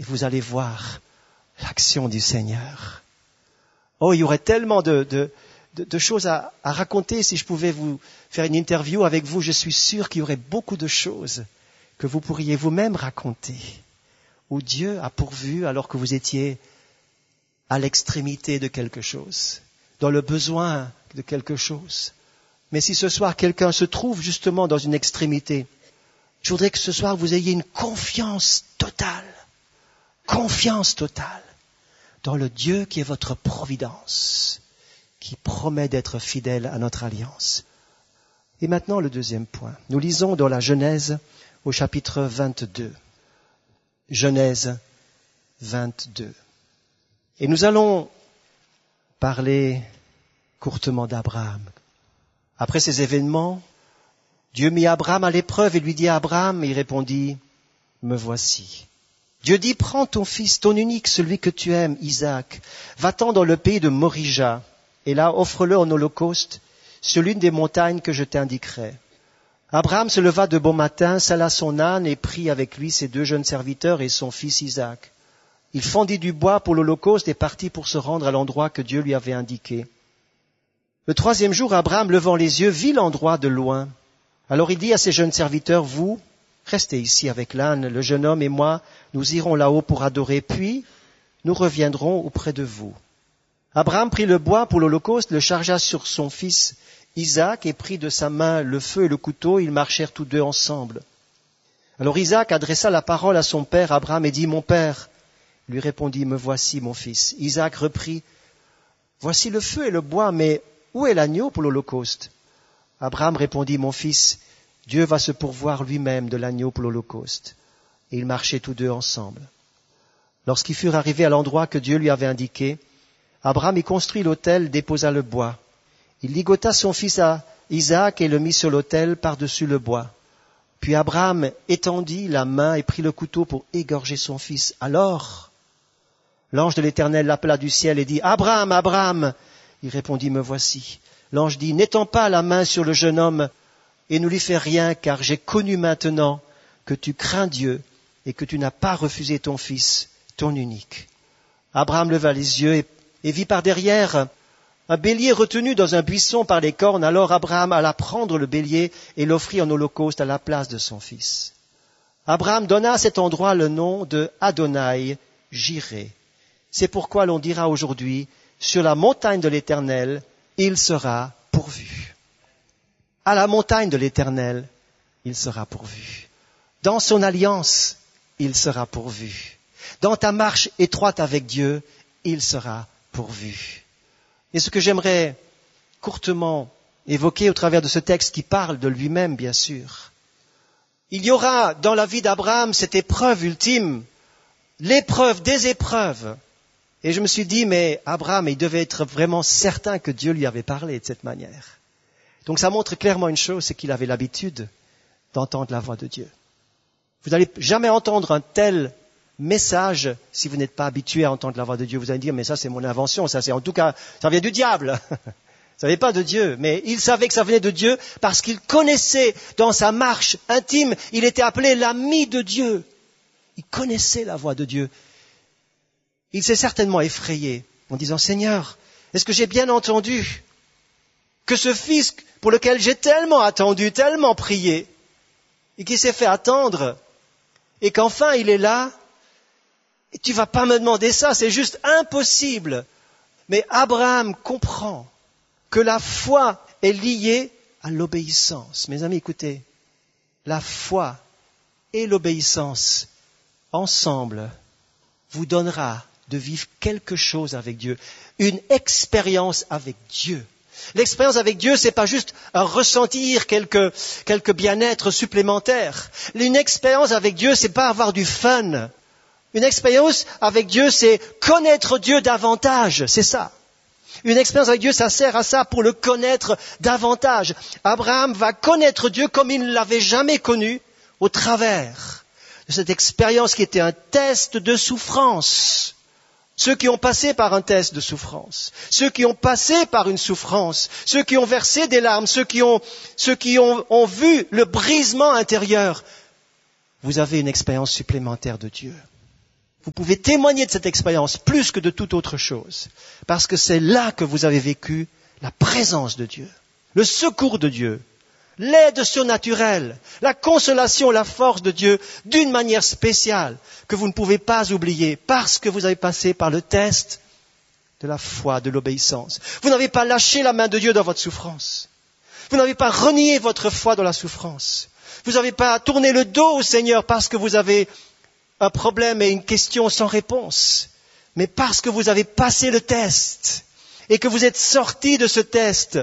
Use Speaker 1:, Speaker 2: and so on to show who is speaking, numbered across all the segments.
Speaker 1: et vous allez voir l'action du Seigneur. Oh, il y aurait tellement de choses à raconter. Si je pouvais vous faire une interview avec vous, je suis sûr qu'il y aurait beaucoup de choses que vous pourriez vous-même raconter, où Dieu a pourvu alors que vous étiez à l'extrémité de quelque chose, dans le besoin de quelque chose. Mais si ce soir quelqu'un se trouve justement dans une extrémité, je voudrais que ce soir vous ayez une confiance totale dans le Dieu qui est votre providence, qui promet d'être fidèle à notre alliance. Et maintenant le deuxième point. Nous lisons dans la Genèse au chapitre 22. Genèse 22. Et nous allons parler courtement d'Abraham. Après ces événements, Dieu mit Abraham à l'épreuve et lui dit à Abraham, et il répondit, « Me voici. » Dieu dit, « Prends ton fils, ton unique, celui que tu aimes, Isaac, va-t'en dans le pays de Morija, et là offre-le en holocauste sur l'une des montagnes que je t'indiquerai. » Abraham se leva de bon matin, sella son âne et prit avec lui ses 2 jeunes serviteurs et son fils Isaac. Il fendit du bois pour l'holocauste et partit pour se rendre à l'endroit que Dieu lui avait indiqué. Le 3e jour, Abraham, levant les yeux, vit l'endroit de loin. Alors il dit à ses jeunes serviteurs, « Vous, restez ici avec l'âne, le jeune homme et moi, nous irons là-haut pour adorer, puis nous reviendrons auprès de vous. » Abraham prit le bois pour l'holocauste, le chargea sur son fils Isaac et prit de sa main le feu et le couteau, ils marchèrent tous 2 ensemble. Alors Isaac adressa la parole à son père Abraham et dit, « Mon père !» Lui répondit, « Me voici, mon fils. » Isaac reprit, « Voici le feu et le bois, mais où est l'agneau pour l'holocauste ?» Abraham répondit, « Mon fils, Dieu va se pourvoir lui-même de l'agneau pour l'holocauste. » Et ils marchaient tous 2 ensemble. Lorsqu'ils furent arrivés à l'endroit que Dieu lui avait indiqué, Abraham y construit l'autel, déposa le bois. Il ligota son fils à Isaac et le mit sur l'autel par-dessus le bois. Puis Abraham étendit la main et prit le couteau pour égorger son fils. Alors, l'ange de l'Éternel l'appela du ciel et dit, « Abraham, Abraham !» Il répondit, « Me voici. » L'ange dit, « N'étends pas la main sur le jeune homme et ne lui fais rien, car j'ai connu maintenant que tu crains Dieu et que tu n'as pas refusé ton fils, ton unique. » Abraham leva les yeux et vit par derrière un bélier retenu dans un buisson par les cornes. Alors Abraham alla prendre le bélier et l'offrit en holocauste à la place de son fils. Abraham donna à cet endroit le nom de Adonai Jireh. C'est pourquoi l'on dira aujourd'hui, sur la montagne de l'Éternel, il sera pourvu. À la montagne de l'Éternel, il sera pourvu. Dans son alliance, il sera pourvu. Dans ta marche étroite avec Dieu, il sera pourvu. Et ce que j'aimerais courtement évoquer au travers de ce texte qui parle de lui-même, bien sûr. Il y aura dans la vie d'Abraham cette épreuve ultime, l'épreuve des épreuves. Et je me suis dit, mais Abraham, il devait être vraiment certain que Dieu lui avait parlé de cette manière. Donc ça montre clairement une chose, c'est qu'il avait l'habitude d'entendre la voix de Dieu. Vous n'allez jamais entendre un tel message si vous n'êtes pas habitué à entendre la voix de Dieu. Vous allez dire, mais ça c'est mon invention, ça c'est en tout cas, ça vient du diable. Ça n'est pas de Dieu. Mais il savait que ça venait de Dieu parce qu'il connaissait dans sa marche intime, il était appelé l'ami de Dieu. Il connaissait la voix de Dieu. Il s'est certainement effrayé en disant, Seigneur, est-ce que j'ai bien entendu que ce fils pour lequel j'ai tellement attendu, tellement prié, et qui s'est fait attendre, et qu'enfin il est là, et tu vas pas me demander ça, c'est juste impossible. Mais Abraham comprend que la foi est liée à l'obéissance. Mes amis, écoutez, la foi et l'obéissance ensemble vous donnera de vivre quelque chose avec Dieu, une expérience avec Dieu. L'expérience avec Dieu, c'est pas juste un ressentir quelques bien-être supplémentaires. Une expérience avec Dieu, c'est pas avoir du fun. Une expérience avec Dieu, c'est connaître Dieu davantage, c'est ça. Une expérience avec Dieu, ça sert à ça, pour le connaître davantage. Abraham va connaître Dieu comme il ne l'avait jamais connu, au travers de cette expérience qui était un test de souffrance. Ceux qui ont passé par un test de souffrance, ceux qui ont passé par une souffrance, ceux qui ont versé des larmes, ceux qui ont vu le brisement intérieur, vous avez une expérience supplémentaire de Dieu. Vous pouvez témoigner de cette expérience plus que de toute autre chose, parce que c'est là que vous avez vécu la présence de Dieu, le secours de Dieu, l'aide surnaturelle, la consolation, la force de Dieu d'une manière spéciale que vous ne pouvez pas oublier parce que vous avez passé par le test de la foi, de l'obéissance. Vous n'avez pas lâché la main de Dieu dans votre souffrance. Vous n'avez pas renié votre foi dans la souffrance. Vous n'avez pas tourné le dos au Seigneur parce que vous avez un problème et une question sans réponse, mais parce que vous avez passé le test et que vous êtes sorti de ce test,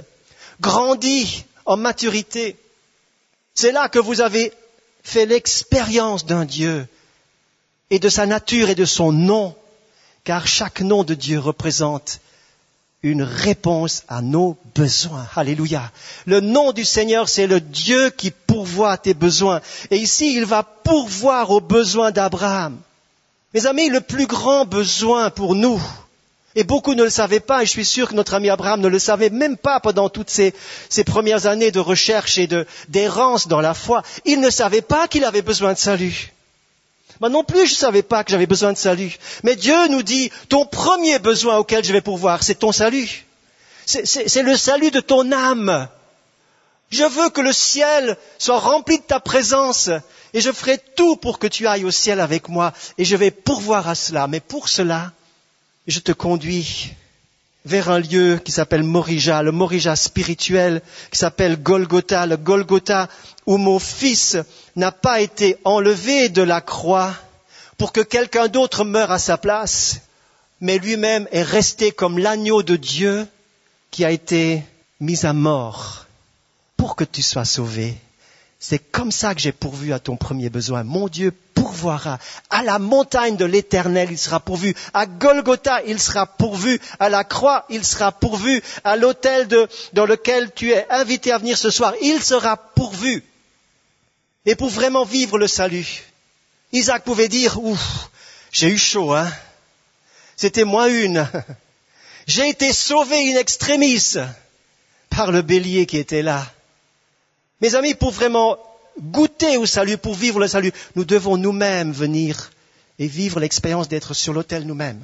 Speaker 1: grandi en maturité. C'est là que vous avez fait l'expérience d'un Dieu et de sa nature et de son nom, car chaque nom de Dieu représente une réponse à nos besoins. Alléluia. Le nom du Seigneur, c'est le Dieu qui pourvoit à tes besoins. Et ici, il va pourvoir aux besoins d'Abraham. Mes amis, le plus grand besoin pour nous, et beaucoup ne le savaient pas, et je suis sûr que notre ami Abraham ne le savait même pas pendant toutes ces premières années de recherche et d'errance dans la foi, il ne savait pas qu'il avait besoin de salut. Moi non plus, je ne savais pas que j'avais besoin de salut. Mais Dieu nous dit, ton premier besoin auquel je vais pourvoir, c'est ton salut. C'est le salut de ton âme. Je veux que le ciel soit rempli de ta présence et je ferai tout pour que tu ailles au ciel avec moi et je vais pourvoir à cela. Mais pour cela, je te conduis vers un lieu qui s'appelle Morija, le Morija spirituel, qui s'appelle Golgotha, le Golgotha où mon fils n'a pas été enlevé de la croix pour que quelqu'un d'autre meure à sa place, mais lui-même est resté comme l'agneau de Dieu qui a été mis à mort pour que tu sois sauvé. C'est comme ça que j'ai pourvu à ton premier besoin. Mon Dieu pourvoira. À la montagne de l'Éternel, il sera pourvu. À Golgotha, il sera pourvu. À la croix, il sera pourvu. À l'autel dans lequel tu es invité à venir ce soir, il sera pourvu. Et pour vraiment vivre le salut, Isaac pouvait dire, ouf, j'ai eu chaud, hein. C'était moi une. J'ai été sauvé in extremis par le bélier qui était là. Mes amis, pour vraiment goûter au salut, pour vivre le salut, nous devons nous-mêmes venir et vivre l'expérience d'être sur l'autel nous-mêmes.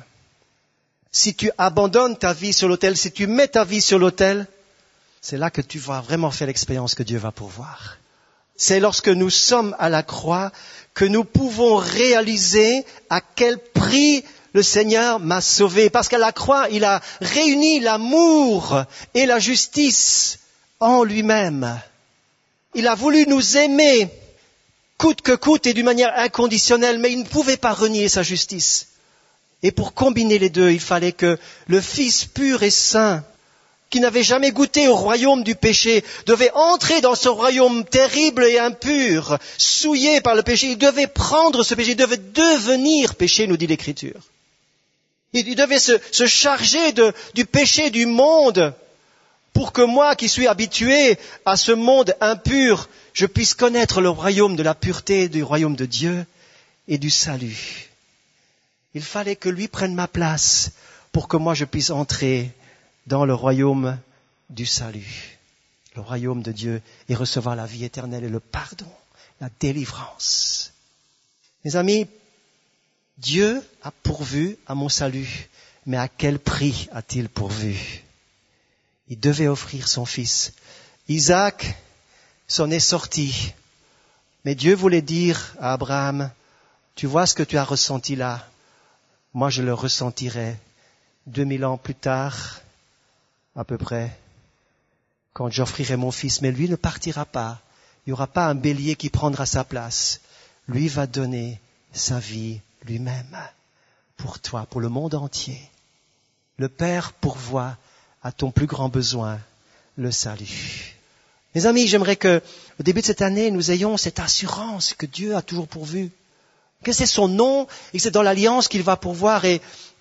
Speaker 1: Si tu abandonnes ta vie sur l'autel, si tu mets ta vie sur l'autel, c'est là que tu vas vraiment faire l'expérience que Dieu va pourvoir. C'est lorsque nous sommes à la croix que nous pouvons réaliser à quel prix le Seigneur m'a sauvé. Parce qu'à la croix, il a réuni l'amour et la justice en lui-même. Il a voulu nous aimer coûte que coûte et d'une manière inconditionnelle, mais il ne pouvait pas renier sa justice. Et pour combiner les deux, il fallait que le Fils pur et saint, qui n'avait jamais goûté au royaume du péché, devait entrer dans ce royaume terrible et impur, souillé par le péché. Il devait prendre ce péché, il devait devenir péché, nous dit l'Écriture. Il devait se charger du péché du monde, pour que moi, qui suis habitué à ce monde impur, je puisse connaître le royaume de la pureté, du royaume de Dieu et du salut. Il fallait que lui prenne ma place pour que moi je puisse entrer dans le royaume du salut, le royaume de Dieu, et recevoir la vie éternelle et le pardon, la délivrance. Mes amis, Dieu a pourvu à mon salut, mais à quel prix a-t-il pourvu ? Il devait offrir son fils. Isaac s'en est sorti. Mais Dieu voulait dire à Abraham, tu vois ce que tu as ressenti là, moi je le ressentirai 2000 ans plus tard, à peu près, quand j'offrirai mon fils. Mais lui ne partira pas. Il n'y aura pas un bélier qui prendra sa place. Lui va donner sa vie lui-même pour toi, pour le monde entier. Le Père pourvoit à ton plus grand besoin, le salut. Mes amis, j'aimerais que, au début de cette année, nous ayons cette assurance que Dieu a toujours pourvu, que c'est son nom et que c'est dans l'alliance qu'il va pourvoir et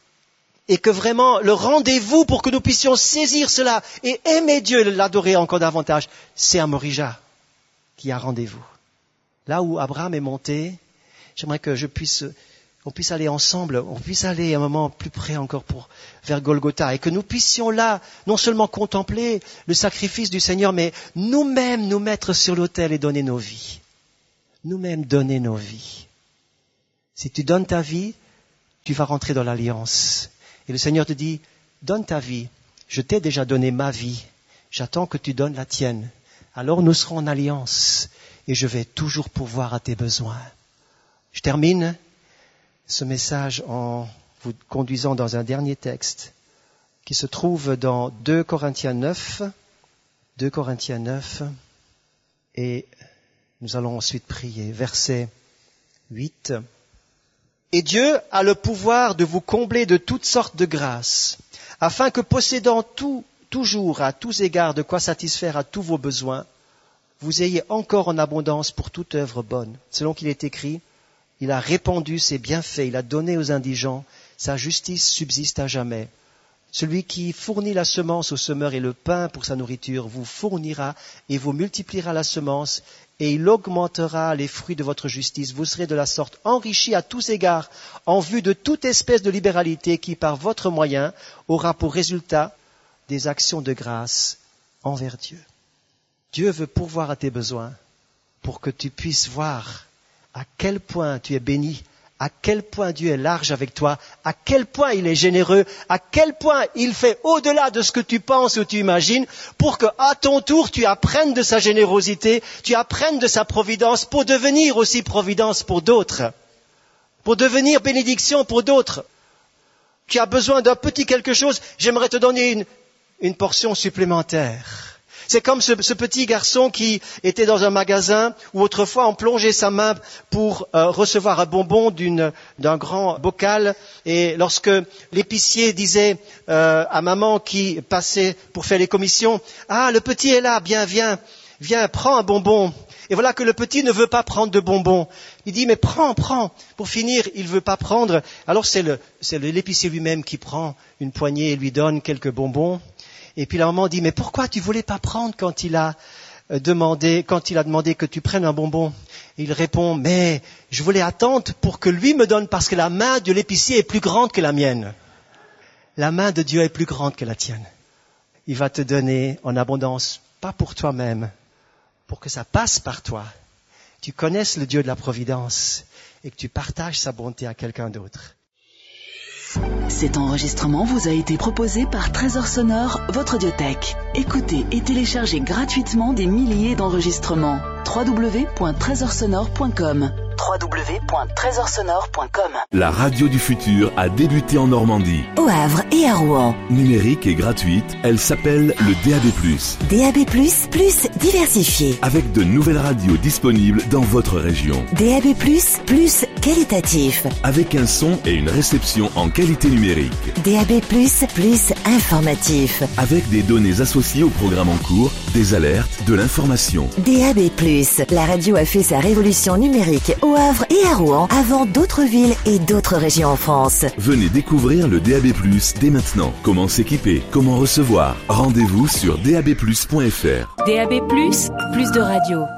Speaker 1: que vraiment le rendez-vous pour que nous puissions saisir cela et aimer Dieu et l'adorer encore davantage, c'est à Morija qui a rendez-vous. Là où Abraham est monté, j'aimerais que on puisse aller ensemble, on puisse aller un moment plus près encore vers Golgotha et que nous puissions là non seulement contempler le sacrifice du Seigneur, mais nous-mêmes nous mettre sur l'autel et donner nos vies. Nous-mêmes donner nos vies. Si tu donnes ta vie, tu vas rentrer dans l'alliance. Et le Seigneur te dit, donne ta vie. Je t'ai déjà donné ma vie. J'attends que tu donnes la tienne. Alors nous serons en alliance et je vais toujours pourvoir à tes besoins. Je termine ce message en vous conduisant dans un dernier texte qui se trouve dans 2 Corinthiens 9. 2 Corinthiens 9. Et nous allons ensuite prier. Verset 8. Et Dieu a le pouvoir de vous combler de toutes sortes de grâces, afin que possédant toujours à tous égards de quoi satisfaire à tous vos besoins, vous ayez encore en abondance pour toute œuvre bonne. Selon qu'il est écrit, il a répandu ses bienfaits, il a donné aux indigents, sa justice subsiste à jamais. Celui qui fournit la semence au semeur et le pain pour sa nourriture vous fournira et vous multipliera la semence et il augmentera les fruits de votre justice. Vous serez de la sorte enrichis à tous égards en vue de toute espèce de libéralité qui, par votre moyen, aura pour résultat des actions de grâce envers Dieu. Dieu veut pourvoir à tes besoins pour que tu puisses voir à quel point tu es béni, à quel point Dieu est large avec toi, à quel point il est généreux, à quel point il fait au-delà de ce que tu penses ou tu imagines, pour que, à ton tour, tu apprennes de sa générosité, tu apprennes de sa providence pour devenir aussi providence pour d'autres, pour devenir bénédiction pour d'autres. Tu as besoin d'un petit quelque chose, j'aimerais te donner une portion supplémentaire. C'est comme ce petit garçon qui était dans un magasin où autrefois on plongeait sa main pour recevoir un bonbon d'un grand bocal. Et lorsque l'épicier disait à maman qui passait pour faire les commissions, « Ah, le petit est là, bien, viens, prends un bonbon. » Et voilà que le petit ne veut pas prendre de bonbons. Il dit, mais prends. Pour finir, il ne veut pas prendre. Alors c'est l'épicier lui-même qui prend une poignée et lui donne quelques bonbons. Et puis la maman dit, mais pourquoi tu voulais pas prendre quand il a demandé que tu prennes un bonbon? Et il répond, mais je voulais attendre pour que lui me donne parce que la main de l'épicier est plus grande que la mienne. La main de Dieu est plus grande que la tienne. Il va te donner en abondance, pas pour toi-même, pour que ça passe par toi. Tu connaisses le Dieu de la providence et que tu partages sa bonté à quelqu'un d'autre.
Speaker 2: Cet enregistrement vous a été proposé par Trésor Sonore, votre audiothèque. Écoutez et téléchargez gratuitement des milliers d'enregistrements. www.trésorsonore.com www.trésorsonore.com.
Speaker 3: La radio du futur a débuté en Normandie,
Speaker 4: au Havre et à Rouen.
Speaker 3: Numérique et gratuite, elle s'appelle le DAB+.
Speaker 4: DAB+, plus diversifié.
Speaker 3: Avec de nouvelles radios disponibles dans votre région.
Speaker 4: DAB+, plus qualitatif.
Speaker 3: Avec un son et une réception en qualité numérique.
Speaker 4: DAB+, plus informatif.
Speaker 3: Avec des données associées au programme en cours, des alertes, de l'information.
Speaker 4: DAB+, la radio a fait sa révolution numérique au Havre et à Rouen avant d'autres villes et d'autres régions en France.
Speaker 3: Venez découvrir le DAB+, dès maintenant. Comment s'équiper, comment recevoir. Rendez-vous sur dabplus.fr.
Speaker 5: DAB+, plus de radio.